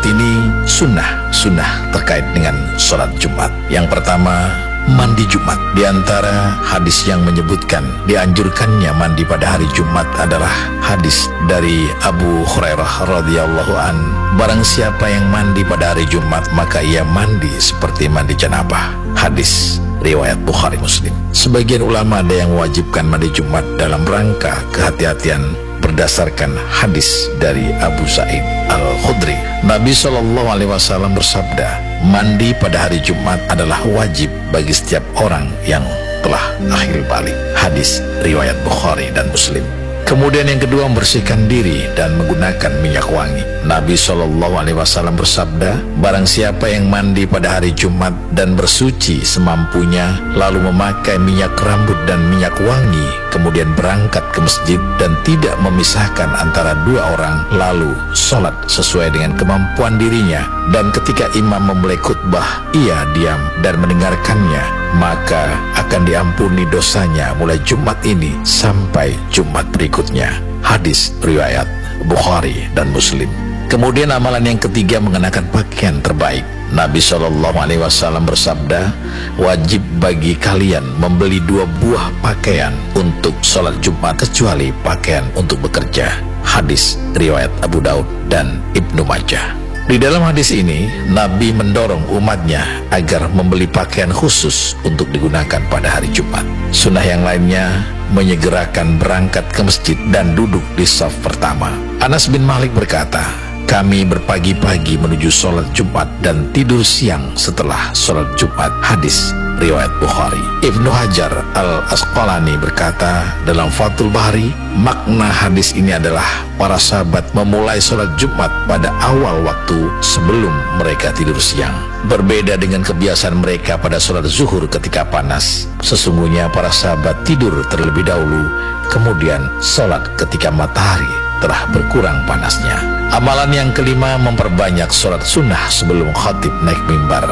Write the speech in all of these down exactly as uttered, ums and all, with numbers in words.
berikut ini sunnah-sunnah terkait dengan sholat Jumat. Yang pertama, mandi Jumat. Di antara hadis yang menyebutkan dianjurkannya mandi pada hari Jumat adalah hadis dari Abu Hurairah radhiyallahu an. Barang siapa yang mandi pada hari Jumat, maka ia mandi seperti mandi janabah. Hadis riwayat Bukhari Muslim. Sebagian ulama ada yang mewajibkan mandi Jumat dalam rangka kehati-hatian berdasarkan hadis dari Abu Sa'id Al-Khudri. Nabi shallallahu alaihi wasallam bersabda, mandi pada hari Jumat adalah wajib bagi setiap orang yang telah akhir balik. Hadis riwayat Bukhari dan Muslim. Kemudian yang kedua, membersihkan diri dan menggunakan minyak wangi. Nabi shallallahu alaihi wasallam bersabda, barang siapa yang mandi pada hari Jumat dan bersuci semampunya, lalu memakai minyak rambut dan minyak wangi, kemudian berangkat ke masjid dan tidak memisahkan antara dua orang, lalu sholat sesuai dengan kemampuan dirinya, dan ketika imam memulai khutbah ia diam dan mendengarkannya, maka akan diampuni dosanya mulai Jumat ini sampai Jumat berikutnya. Hadis riwayat Bukhari dan Muslim. Kemudian amalan yang ketiga, mengenakan pakaian terbaik. Nabi shallallahu alaihi wasallam bersabda, wajib bagi kalian membeli dua buah pakaian untuk sholat Jumat kecuali pakaian untuk bekerja. Hadis riwayat Abu Daud dan Ibnu Majah. Di dalam hadis ini, Nabi mendorong umatnya agar membeli pakaian khusus untuk digunakan pada hari Jumat. Sunnah yang lainnya, menyegerakan berangkat ke masjid dan duduk di saf pertama. Anas bin Malik berkata, kami berpagi-pagi menuju sholat Jumat dan tidur siang setelah sholat Jumat. Hadis riwayat Bukhari. Ibnu Hajar Al-Asqalani berkata dalam Fathul Bari, makna hadis ini adalah para sahabat memulai sholat Jumat pada awal waktu sebelum mereka tidur siang. Berbeda dengan kebiasaan mereka pada sholat zuhur ketika panas. Sesungguhnya para sahabat tidur terlebih dahulu, kemudian sholat ketika matahari telah berkurang panasnya. Amalan yang kelima, memperbanyak sholat sunnah sebelum khatib naik mimbar.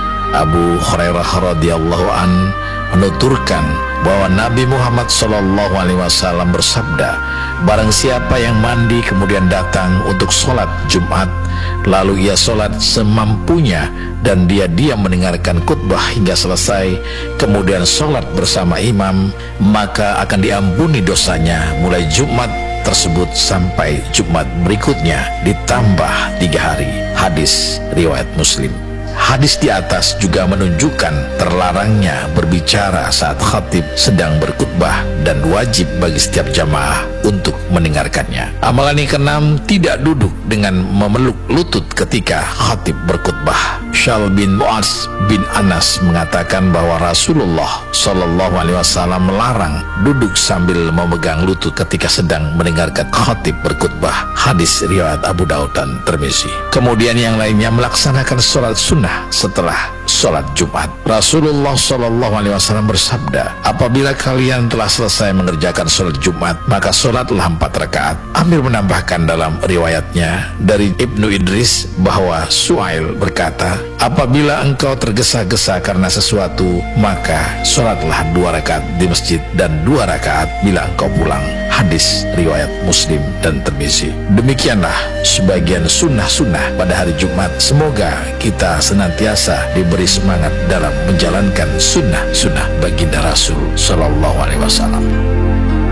Abu Hurairah radhiyallahu an menuturkan bahwa Nabi Muhammad shallallahu alaihi wasallam bersabda, barang siapa yang mandi kemudian datang untuk sholat Jumat, lalu ia sholat semampunya dan dia diam mendengarkan khutbah hingga selesai, kemudian sholat bersama imam, maka akan diampuni dosanya mulai Jumat tersebut sampai Jumat berikutnya ditambah tiga hari. Hadis riwayat Muslim. Hadis di atas juga menunjukkan terlarangnya berbicara saat khatib sedang berkhutbah dan wajib bagi setiap jamaah untuk mendengarkannya. Amalan yang keenam, tidak duduk dengan memeluk lutut ketika khatib berkhutbah. Syal bin Mu'az bin Anas mengatakan bahwa Rasulullah shallallahu alaihi wasallam melarang duduk sambil memegang lutut ketika sedang mendengarkan khatib berkhutbah. Hadis riwayat Abu Daud dan Tirmizi. Kemudian yang lainnya, melaksanakan sholat sunnah setelah sholat Jumat. Rasulullah shallallahu alaihi wasallam bersabda, apabila kalian telah selesai mengerjakan sholat Jumat, maka sholatlah empat rakaat. Amir menambahkan dalam riwayatnya dari Ibnu Idris bahwa Su'ail berkata, apabila engkau tergesa-gesa karena sesuatu, maka sholatlah dua rakaat di masjid dan dua rakaat bila engkau pulang. Hadis riwayat Muslim dan Tirmizi. Demikianlah sebagian sunnah-sunnah pada hari Jumat. Semoga kita senantiasa diberi semangat dalam menjalankan sunnah-sunnah baginda Rasul Sallallahu Alaihi Wasallam.